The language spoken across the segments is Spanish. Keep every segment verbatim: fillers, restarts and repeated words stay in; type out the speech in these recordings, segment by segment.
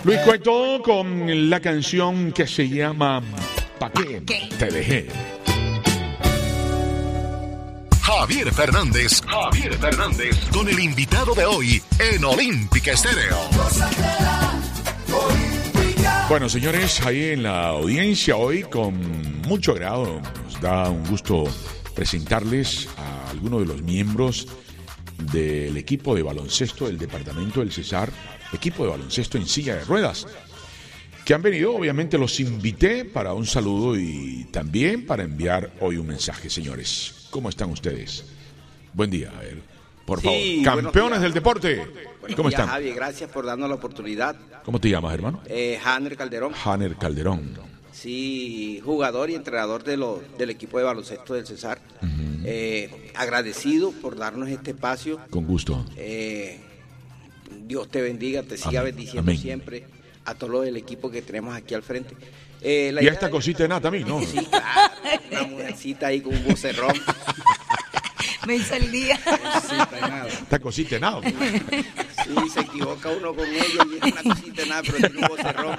Luis Cueto con la canción que se llama ¿Pa' qué te dejé? Javier Fernández, Javier Fernández, con el invitado de hoy en Olímpica Estéreo. Bueno, señores, ahí en la audiencia hoy, con mucho agrado, nos da un gusto presentarles a algunos de los miembros del equipo de baloncesto del departamento del Cesar, equipo de baloncesto en silla de ruedas, que han venido. Obviamente los invité para un saludo y también para enviar hoy un mensaje, señores. ¿Cómo están ustedes? Buen día, a ver, por sí, favor. Campeones del deporte. Buenos ¿Cómo días, están? Javi, gracias por darnos la oportunidad. ¿Cómo te llamas, hermano? Eh, Hanner Calderón. Hanner Calderón. Sí, jugador y entrenador de lo, del equipo de baloncesto del Cesar. Uh-huh. eh, agradecido por darnos este espacio. Con gusto. Eh, Dios te bendiga, te siga Amén. bendiciendo Amén. siempre a todo lo del equipo que tenemos aquí al frente. Eh, la y idea esta de... cosita de nada también, ¿no? Sí, claro, una mujercita ahí con un vocerrón. Me hizo el día. Esta cosita de nada. Sí, se equivoca uno con ella y es una cosita de nada, pero tiene un vocerrón.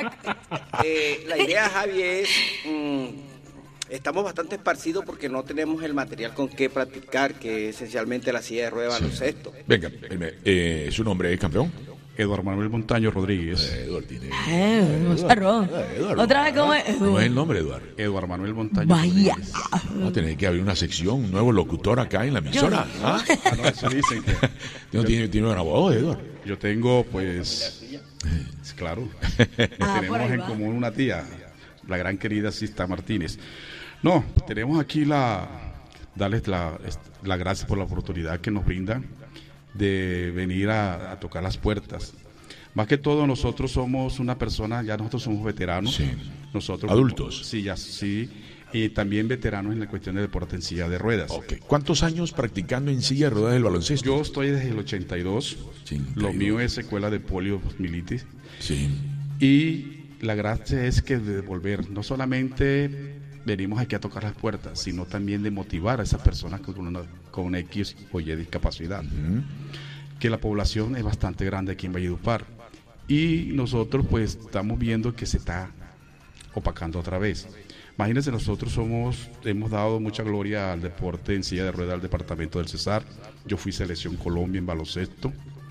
Eh, la idea, Javi, es... Mmm, estamos bastante esparcidos porque no tenemos el material con que practicar, que es esencialmente la silla de ruedas de baloncesto. Sí. Venga, eh, ¿su nombre es campeón? Eduardo Manuel Montaño Rodríguez. Eh, Eduardo tiene... Eh, Eduardo. Eh, Eduardo. Otra vez, ¿cómo es? ¿Cómo es el nombre, Eduardo? Eduardo Manuel Montaño Vaya. Rodríguez. Va a tener que abrir una sección, un nuevo locutor acá en la emisora. Yo... ¿Ah? Ah, no, eso dicen que... ¿Tiene, tiene, tiene una voz, Eduardo? Yo tengo, pues... Claro. Ah, tenemos en común una tía, la gran querida Sista Martínez. No, tenemos aquí la... Darles la, la gracia por la oportunidad que nos brindan de venir a, a tocar las puertas. Más que todo nosotros somos una persona, ya nosotros somos veteranos. Sí. Nosotros adultos. Sí, ya sí. Y también veteranos en la cuestión de deporte en silla de ruedas. Okay. ¿Cuántos años practicando en silla de ruedas del baloncesto? Yo estoy desde el ochenta y dos. ochenta y dos. Lo mío es secuela de polio militis. Sí. Y la gracia es que de volver, no solamente venimos aquí a tocar las puertas, sino también de motivar a esas personas con una, con una X o Y discapacidad. Uh-huh. Que la población es bastante grande aquí en Valledupar. Y nosotros pues estamos viendo que se está opacando otra vez. Imagínense, nosotros somos, hemos dado mucha gloria al deporte en silla de ruedas del departamento del Cesar. Yo fui selección Colombia en baloncesto.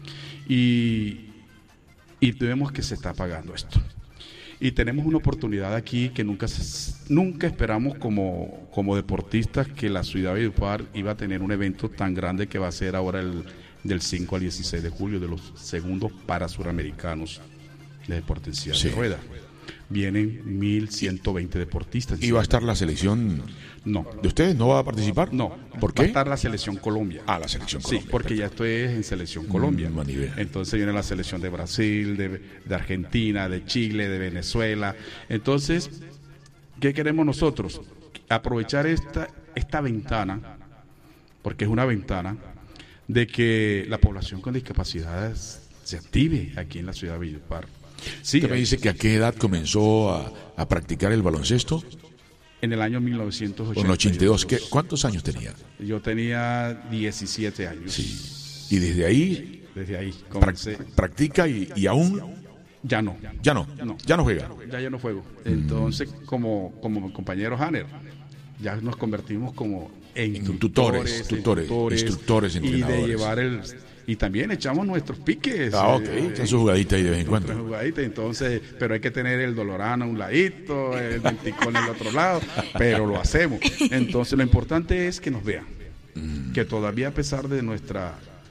Y, y vemos que se está apagando esto. Y tenemos una oportunidad aquí que nunca nunca esperamos como, como deportistas que la ciudad de Valledupar iba a tener un evento tan grande que va a ser ahora el del cinco al dieciséis de julio, de los segundos para suramericanos de deporte en silla sí. de ruedas. Vienen mil ciento veinte deportistas. ¿Y va a estar la selección? No. ¿De ustedes no va a participar? No. ¿Por qué? Va a estar la selección Colombia. Ah, la selección Colombia. Sí, porque perfecto. Ya estoy en selección Colombia. Mm, Entonces viene la selección de Brasil, de, de Argentina, de Chile, de Venezuela. Entonces, ¿qué queremos nosotros? Aprovechar esta, esta ventana, porque es una ventana, de que la población con discapacidades se active aquí en la ciudad de Valledupar. Sí, ¿usted me dice que a qué edad comenzó a, a practicar el baloncesto? En el año mil novecientos ochenta y dos. En ochenta y dos. ¿Qué, ¿Cuántos años tenía? Yo tenía diecisiete años. Sí. ¿Y desde ahí? Desde ahí comencé. ¿Practica y, y aún? Ya no. ¿Ya no? no. ¿Ya no juega? Ya ya no juego. Entonces, mm. como, como mi compañero Hanner, ya nos convertimos como en, en tutores, tutores, tutores, instructores, entrenadores. Y de llevar el... Y también echamos nuestros piques. Ah, ok. Eh, Echan su jugadita ahí de vez en cuando. Jugadita, entonces, pero hay que tener el Dolorana a un ladito, el Venticón al otro lado, pero lo hacemos. Entonces, lo importante es que nos vean. Mm. Que todavía, a pesar de nuestra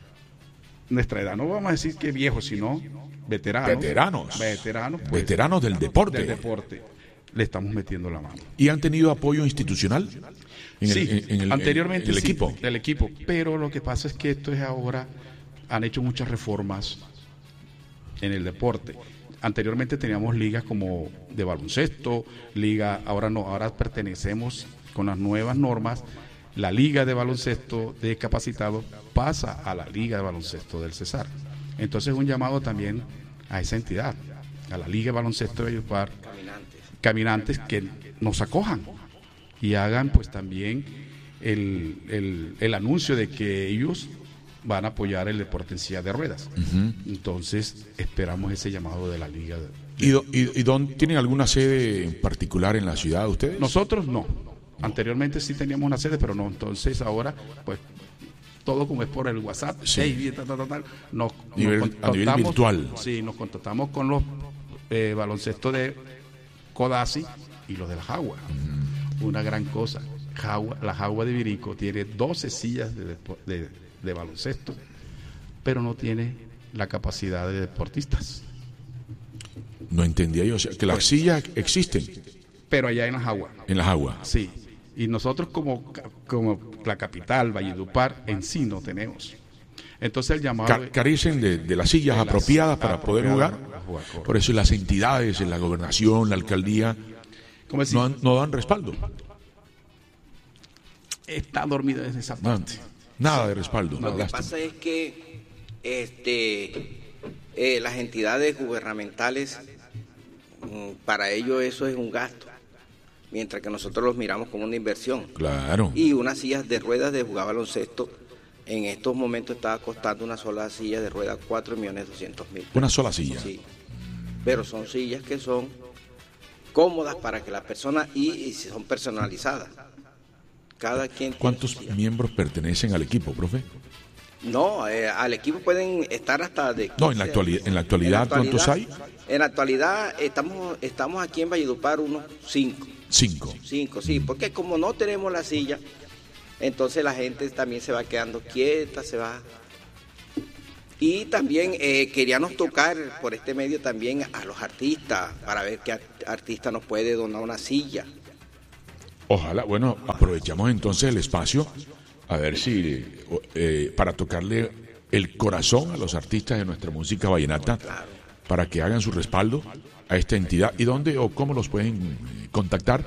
nuestra edad, no vamos a decir que viejos, sino veteranos. Veteranos. Veteranos, pues, veteranos del deporte. Del deporte. Le estamos metiendo la mano. ¿Y han tenido apoyo institucional? En sí, el, en el, anteriormente en el sí, equipo. Del equipo. Pero lo que pasa es que esto es ahora... Han hecho muchas reformas en el deporte. Anteriormente teníamos ligas como de baloncesto, liga, ahora no, ahora pertenecemos con las nuevas normas. La liga de baloncesto de discapacitados pasa a la liga de baloncesto del Cesar. Entonces un llamado también a esa entidad, a la liga de baloncesto de Valledupar, caminantes. caminantes que nos acojan y hagan pues también el, el, el anuncio de que ellos van a apoyar el deporte en silla de ruedas. Uh-huh. Entonces, esperamos ese llamado de la liga. De, ¿Y, do, y, y don, tienen alguna sede en particular en la ciudad ustedes? Nosotros no. Anteriormente sí teníamos una sede, pero no. Entonces ahora, pues, todo como es por el WhatsApp, sí. hey, tal, tal, tal, nos, nivel, nos a nivel virtual. Sí, nos contactamos con los eh, baloncestos de Codazzi y los de la Jagua. Uh-huh. Una gran cosa. Jagua, la Jagua de Virico tiene doce sillas de, de, de baloncesto, pero no tiene la capacidad de deportistas. No entendía yo, o sea, que las pues, sillas existen. Pero allá en la Jagua. En la Jagua. Sí. Y nosotros como, como la capital, Valledupar, en sí no tenemos. Entonces el llamado... Car- carecen de, de las sillas de apropiadas las, para poder jugar. jugar Por eso las entidades, la gobernación, la alcaldía, no, han, no dan respaldo. Está dormido desde esa parte. No, nada de respaldo. Lo no, que lástima. Pasa es que este, eh, las entidades gubernamentales, para ellos eso es un gasto, mientras que nosotros los miramos como una inversión. Claro. Y unas sillas de ruedas de jugar baloncesto, en estos momentos estaba costando una sola silla de ruedas cuatro millones doscientos mil. Una sola silla. Sí. Pero son sillas que son cómodas para que la persona, y, y son personalizadas. Cada quien. ¿Cuántos miembros pertenecen al equipo, profe? No, eh, al equipo pueden estar hasta de... No, en la, actualidad, en la actualidad, ¿cuántos hay? En la actualidad estamos estamos aquí en Valledupar unos cinco. Cinco. Cinco, sí, porque como no tenemos la silla, entonces la gente también se va quedando quieta, se va... Y también eh, queríamos tocar por este medio también a los artistas, para ver qué artista nos puede donar una silla. Ojalá, bueno, aprovechamos entonces el espacio a ver si eh, para tocarle el corazón a los artistas de nuestra música vallenata, claro, para que hagan su respaldo a esta entidad. ¿Y dónde o cómo los pueden contactar?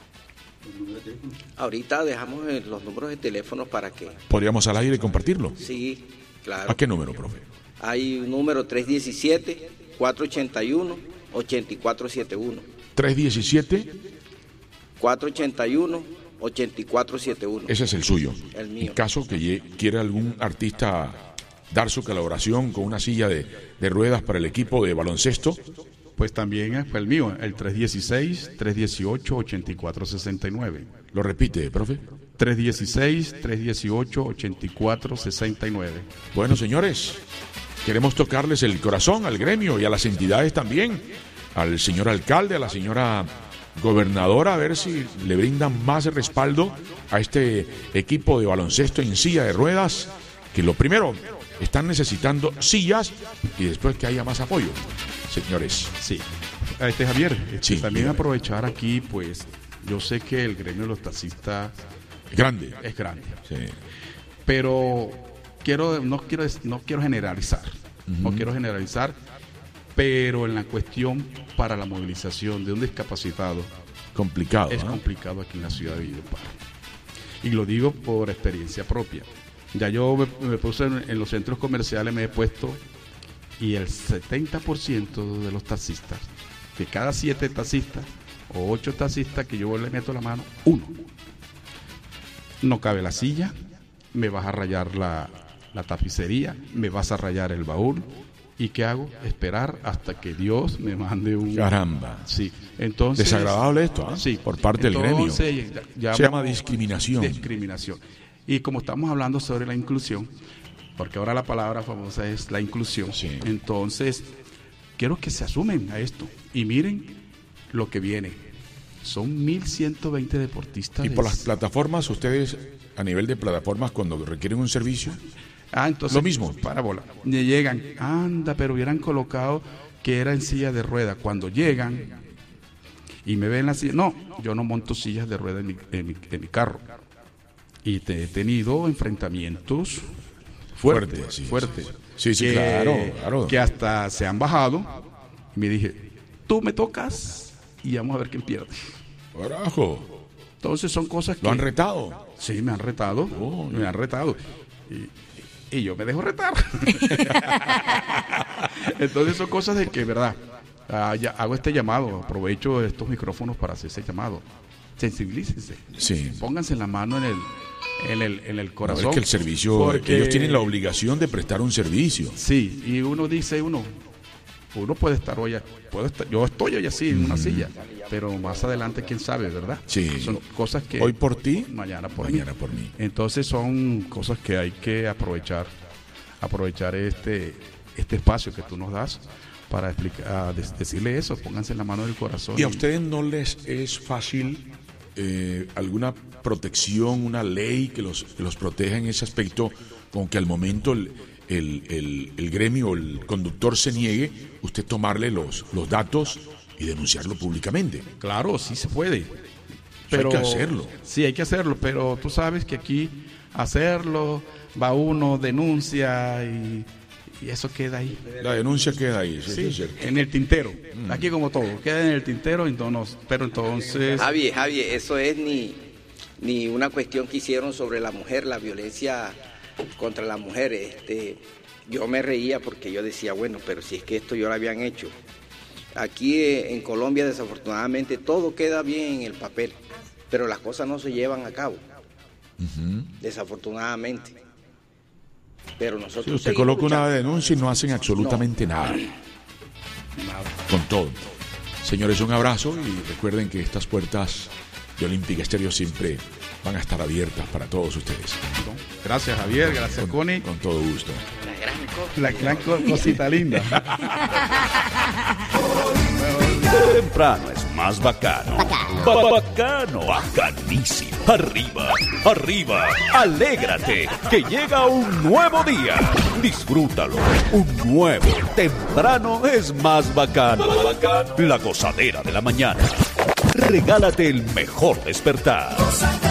Ahorita dejamos los números de teléfono para que... ¿Podríamos al aire compartirlo? Sí, claro. ¿A qué número, profe? Hay un número tres uno siete, cuatro ocho uno, ocho cuatro siete uno. tres uno siete, cuatro ocho uno, ocho cuatro siete uno. Ese es el suyo. El mío. En caso que quiera algún artista dar su colaboración con una silla de, de ruedas para el equipo de baloncesto, pues también es el mío, el tres uno seis, tres uno ocho, ocho cuatro seis nueve. ¿Lo repite, profe? tres uno seis, tres uno ocho, ocho cuatro seis nueve. Bueno, señores, queremos tocarles el corazón al gremio y a las entidades también, al señor alcalde, a la señora gobernadora, a ver si le brindan más respaldo a este equipo de baloncesto en silla de ruedas, que lo primero, están necesitando sillas y después que haya más apoyo, señores. Sí, este Javier, este, sí, también dígame. Aprovechar aquí, pues, yo sé que el gremio de los taxistas es grande, es grande, sí, pero quiero, no quiero, no quiero generalizar, uh-huh. no quiero generalizar, pero en la cuestión para la movilización de un discapacitado, complicado, es ¿eh? complicado aquí en la ciudad de Valledupar. Y lo digo por experiencia propia. Ya yo me, me puse en, en los centros comerciales, me he puesto, y el setenta por ciento de los taxistas, de cada siete taxistas o ocho taxistas que yo le meto la mano, uno, no cabe la silla, me vas a rayar la, la tapicería, me vas a rayar el baúl. ¿Y qué hago? Esperar hasta que Dios me mande un... Caramba. Sí. Entonces... Desagradable esto, ¿eh? Sí. Por parte Entonces, del gremio. Ya, se llama discriminación. Discriminación. Y como estamos hablando sobre la inclusión, porque ahora la palabra famosa es la inclusión, sí. Entonces, quiero que se asumen a esto. Y miren lo que viene. Son mil ciento veinte deportistas. Y por las plataformas, ustedes, a nivel de plataformas, cuando requieren un servicio... Ah, entonces, lo mismo. Parábola. Llegan, anda, pero hubieran colocado que era en silla de rueda. Cuando llegan y me ven la silla, no, yo no monto sillas de rueda en mi, en mi, en mi carro. Y te, he tenido enfrentamientos fuertes, Fuerte, sí, fuertes. Sí, sí, que, claro, claro. Que hasta se han bajado. Y me dije, tú me tocas y vamos a ver quién pierde. Carajo. Entonces son cosas que... ¿Lo han retado? Sí, me han retado. Oh, me han retado. Y, y yo me dejo retar. Entonces son cosas de que, verdad, uh, ya hago este llamado, aprovecho estos micrófonos para hacer ese llamado. sensibilícense. Sí. Pónganse la mano en el, en el, en el corazón. No, es que el servicio, porque ellos tienen la obligación de prestar un servicio. Sí, y uno dice, uno, uno puede estar hoy, puedo estar, yo estoy hoy así en una mm. silla, pero más adelante quién sabe, ¿verdad? Sí. Son cosas que hoy por ti, mañana por mañana mí. por mí. Entonces son cosas que hay que aprovechar, aprovechar este, este espacio que tú nos das para explicar, decirle eso, pónganse la mano del corazón. ¿Y a ustedes no les es fácil eh, alguna protección, una ley que los, que los proteja en ese aspecto, con que al momento el, el, el, el gremio, el conductor se niegue, usted tomarle los, los datos y denunciarlo públicamente? Claro, sí se puede. Pero hay que hacerlo. Sí, hay que hacerlo, pero tú sabes que aquí hacerlo, va uno, denuncia y... y eso queda ahí. La denuncia queda ahí, eso sí, es cierto. En el tintero. Mm. Aquí como todo, queda en el tintero, entonces, pero entonces... Javier, Javier, eso es ni, ni una cuestión que hicieron sobre la mujer, la violencia contra la mujer. Este, yo me reía porque yo decía, bueno, pero si es que esto yo lo habían hecho. Aquí en Colombia, desafortunadamente, todo queda bien en el papel, pero las cosas no se llevan a cabo. Uh-huh. Desafortunadamente. Pero nosotros sí, usted coloca luchando. Una denuncia y no hacen absolutamente no. nada. Nada. Con todo. Señores, un abrazo y recuerden que estas puertas de Olímpica Estéreo siempre van a estar abiertas para todos ustedes. Gracias, Javier. Gracias, con, Connie. Con todo gusto. La gran cosita linda. Temprano es más bacano. Bacano. Bacano. Bacanísimo. Arriba, arriba. Alégrate, que llega un nuevo día. Disfrútalo. Un nuevo. Temprano es más bacano. La gozadera de la mañana. Regálate el mejor despertar.